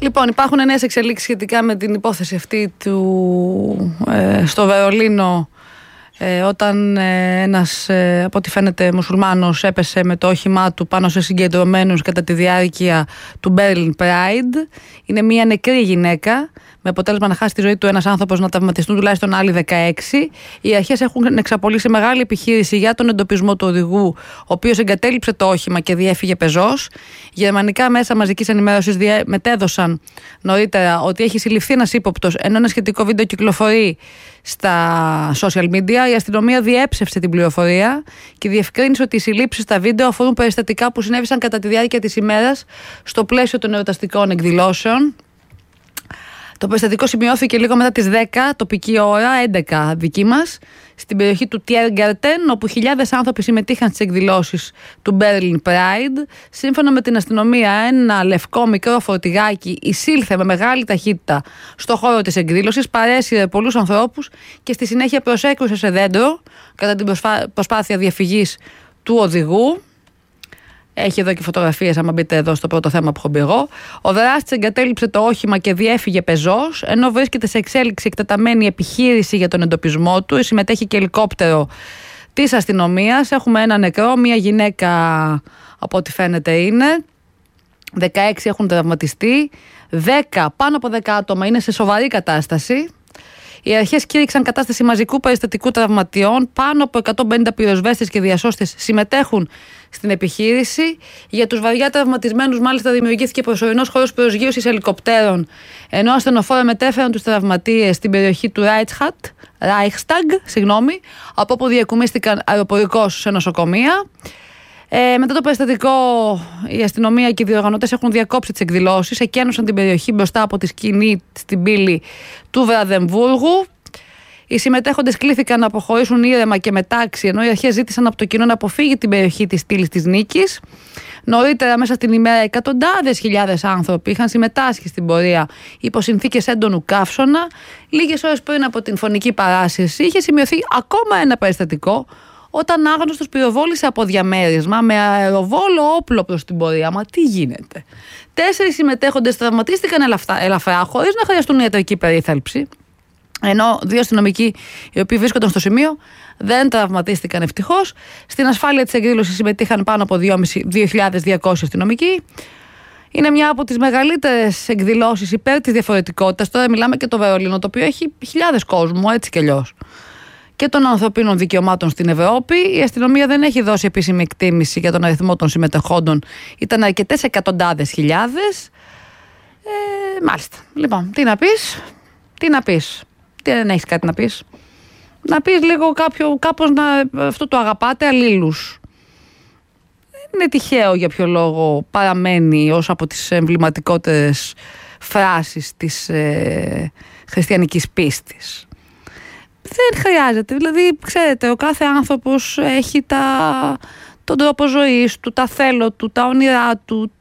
Λοιπόν, υπάρχουν νέες εξελίξεις σχετικά με την υπόθεση αυτή στο Βερολίνο, όταν ένας, από ό,τι φαίνεται μουσουλμάνος, έπεσε με το όχημά του πάνω σε συγκεντρωμένους κατά τη διάρκεια του Berlin Pride. Είναι μια νεκρή γυναίκα, με αποτέλεσμα να χάσει τη ζωή του ένας άνθρωπος, να τραυματιστούν τουλάχιστον άλλοι 16. Οι αρχές έχουν εξαπολύσει μεγάλη επιχείρηση για τον εντοπισμό του οδηγού, ο οποίος εγκατέλειψε το όχημα και διέφυγε πεζός. Γερμανικά μέσα μαζικής ενημέρωσης μετέδωσαν νωρίτερα ότι έχει συλληφθεί ένας ύποπτος, ενώ ένα σχετικό βίντεο κυκλοφορεί στα social media. Η αστυνομία διέψευσε την πληροφορία και διευκρίνησε ότι οι συλλήψεις στα βίντεο αφορούν περιστατικά που συνέβησαν κατά τη διάρκεια της ημέρας στο πλαίσιο των εορταστικών εκδηλώσεων. Το περιστατικό σημειώθηκε λίγο μετά τις 10 τοπική ώρα, 11 δική μας, στην περιοχή του Tiergarten, όπου χιλιάδες άνθρωποι συμμετείχαν στις εκδηλώσεις του Berlin Pride. Σύμφωνα με την αστυνομία, ένα λευκό μικρό φορτηγάκι εισήλθε με μεγάλη ταχύτητα στο χώρο της εκδήλωσης, παρέσυρε πολλούς ανθρώπους και στη συνέχεια προσέκρουσε σε δέντρο κατά την προσπάθεια διαφυγής του οδηγού. Έχει εδώ και φωτογραφίες, άμα μπείτε εδώ στο πρώτο θέμα που έχω μπει εγώ. Ο δράστης εγκατέλειψε το όχημα και διέφυγε πεζός, ενώ βρίσκεται σε εξέλιξη εκτεταμένη επιχείρηση για τον εντοπισμό του. Συμμετέχει και ελικόπτερο της αστυνομίας. Έχουμε ένα νεκρό, μία γυναίκα από ό,τι φαίνεται είναι. 16 έχουν τραυματιστεί. 10, πάνω από 10 άτομα είναι σε σοβαρή κατάσταση. Οι αρχές κήρυξαν κατάσταση μαζικού περιστατικού τραυματιών. Πάνω από 150 πυροσβέστες και διασώστες συμμετέχουν στην επιχείρηση. Για τους βαριά τραυματισμένους, μάλιστα, δημιουργήθηκε προσωρινός χώρος προσγείωσης ελικοπτέρων, ενώ ασθενοφόρα μετέφεραν τους τραυματίες στην περιοχή του Reichstag, από όπου διακοιμίστηκαν αεροπορικώς σε νοσοκομεία. Μετά το περιστατικό, η αστυνομία και οι διοργανωτές έχουν διακόψει τις εκδηλώσεις, εκένωσαν την περιοχή μπροστά από τη σκηνή στην πύλη του Βραδεμβούργου. Οι συμμετέχοντες κλήθηκαν να αποχωρήσουν ήρεμα και με τάξη, ενώ οι αρχές ζήτησαν από το κοινό να αποφύγει την περιοχή της στήλης της νίκης. Νωρίτερα, μέσα στην ημέρα, εκατοντάδες χιλιάδες άνθρωποι είχαν συμμετάσχει στην πορεία υπό συνθήκες έντονου καύσωνα. Λίγες ώρες πριν από την φωνική παράσυρση, είχε σημειωθεί ακόμα ένα περιστατικό, όταν άγνωστος πυροβόλησε από διαμέρισμα με αεροβόλο όπλο προς την πορεία. Μα τι γίνεται? 4 συμμετέχοντες τραυματίστηκαν ελαφρά, χωρίς να χρειαστούν ιατρική περίθαλψη, ενώ 2 αστυνομικοί, οι οποίοι βρίσκονταν στο σημείο, δεν τραυματίστηκαν ευτυχώς. Στην ασφάλεια της εκδήλωσης συμμετείχαν πάνω από 2.200 αστυνομικοί. Είναι μια από τις μεγαλύτερες εκδηλώσεις υπέρ της διαφορετικότητας. Τώρα μιλάμε και το Βερολίνο, το οποίο έχει χιλιάδες κόσμου, έτσι κι αλλιώς, και των ανθρωπίνων δικαιωμάτων στην Ευρώπη. Η αστυνομία δεν έχει δώσει επίσημη εκτίμηση για τον αριθμό των συμμετεχόντων. Ήταν αρκετές εκατοντάδες χιλιάδες. Μάλιστα. Λοιπόν, τι να πεις. Τι, δεν έχεις κάτι να πεις? Να πεις λίγο κάπως αυτό το αγαπάτε αλλήλους. Δεν είναι τυχαίο για ποιο λόγο παραμένει ως από τις εμβληματικότερες φράσεις της χριστιανικής πίστης. Δεν χρειάζεται. Δηλαδή, ξέρετε, ο κάθε άνθρωπος έχει τον τρόπο ζωής του, τα θέλω του, τα όνειρά του,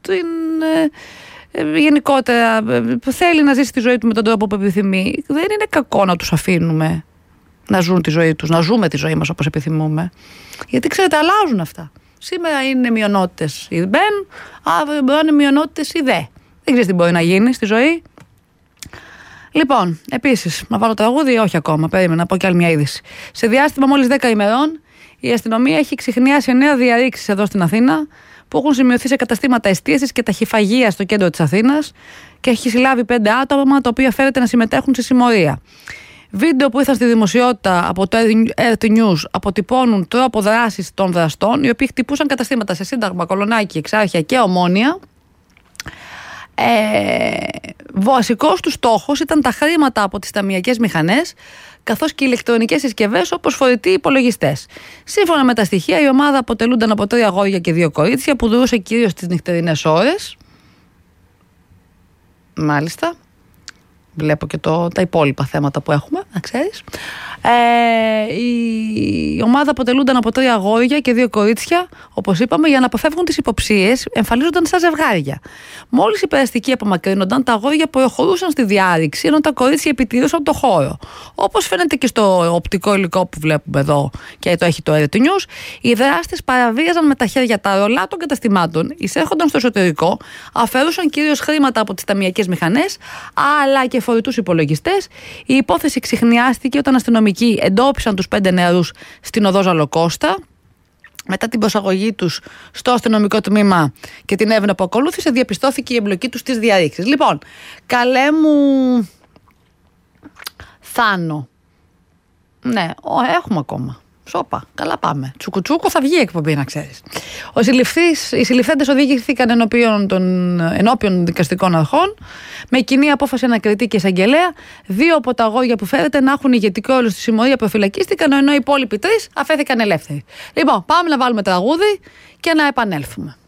γενικότερα θέλει να ζήσει τη ζωή του με τον τρόπο που επιθυμεί. Δεν είναι κακό να τους αφήνουμε να ζουν τη ζωή τους, να ζούμε τη ζωή μας όπως επιθυμούμε. Γιατί, ξέρετε, αλλάζουν αυτά. Σήμερα είναι μειονότητες οι μπεν, αύριο μπορεί να είναι μειονότητες οι δε. Δεν ξέρεις τι μπορεί να γίνει στη ζωή. Λοιπόν, επίσης, να βάλω τραγούδι, όχι ακόμα, περίμενα να πω κι άλλη μια είδηση. Σε διάστημα μόλις 10 ημερών, η αστυνομία έχει ξεχνιάσει 9 διαρρήξεις εδώ στην Αθήνα, που έχουν σημειωθεί σε καταστήματα εστίασης και ταχυφαγία στο κέντρο της Αθήνας, και έχει συλλάβει 5 άτομα τα οποία φέρεται να συμμετέχουν σε συμμορία. Βίντεο που ήρθαν στη δημοσιότητα από το RT News αποτυπώνουν τρόπο δράσης των δραστών, οι οποίοι χτυπούσαν καταστήματα σε Σύνταγμα, Κολονάκι, Εξάρχεια και Ομόνια. Βασικός του στόχος ήταν τα χρήματα από τις ταμειακές μηχανές, καθώς και ηλεκτρονικές συσκευές όπως φορητοί υπολογιστές. Σύμφωνα με τα στοιχεία, η ομάδα αποτελούνταν από 3 αγόρια και 2 κορίτσια που δρούσε κυρίως τις νυχτερινές ώρες. Μάλιστα. βλέπω και τα υπόλοιπα θέματα που έχουμε, να ξέρεις. Η ομάδα αποτελούνταν από 3 αγόρια και 2 κορίτσια, όπως είπαμε, για να αποφεύγουν τις υποψίες, εμφανίζονταν σαν ζευγάρια. Μόλις οι περαστικοί απομακρύνονταν, τα αγόρια προχωρούσαν στη διάρρηξη, ενώ τα κορίτσια επιτηρούσαν το χώρο. Όπως φαίνεται και στο οπτικό υλικό που βλέπουμε εδώ και το έχει το Air News, οι δράστες παραβίαζαν με τα χέρια τα ρολά των καταστημάτων, εισέρχονταν στο εσωτερικό, αφαιρούσαν κυρίως χρήματα από τις ταμιακές μηχανές, αλλά και φορητούς υπολογιστές. Η υπόθεση ξιχνιάστηκε όταν αστυνομικοί εντόπισαν τους 5 νεαρούς στην οδό Ζαλοκώστα. Μετά την προσαγωγή τους στο αστυνομικό τμήμα και την έρευνα που ακολούθησε, διαπιστώθηκε η εμπλοκή τους στις διαρρήξεις. Λοιπόν, καλέ μου Θάνο. Ναι, έχουμε ακόμα. Σόπα, καλά πάμε. Τσουκουτσούκο θα βγει η εκπομπή, να ξέρεις. Οι συλληφθέντες οδηγήθηκαν ενώπιον δικαστικών αρχών με κοινή απόφαση ανακριτή και εισαγγελέα. 2 από τα αγόρια που φέρεται να έχουν ηγετικό ρόλο στη συμμορία προφυλακίστηκαν, ενώ οι υπόλοιποι 3 αφέθηκαν ελεύθεροι. Λοιπόν, πάμε να βάλουμε τραγούδι και να επανέλθουμε.